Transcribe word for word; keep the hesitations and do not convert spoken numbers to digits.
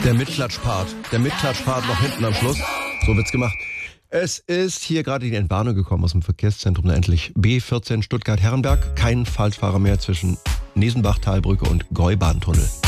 Der Mitklatschpart. Der Mitklatschpart noch hinten am Schluss. So wird's gemacht. Es ist hier gerade die Entwarnung gekommen aus dem Verkehrszentrum. Endlich B vierzehn Stuttgart-Herrenberg. Kein Falschfahrer mehr zwischen Nesenbach-Talbrücke und Gäubahntunnel.